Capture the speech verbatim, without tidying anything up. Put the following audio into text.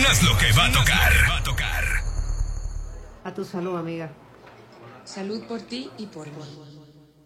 adivinas lo que va a tocar. Va a tocar. A tu salud, amiga. Salud por ti y por mí.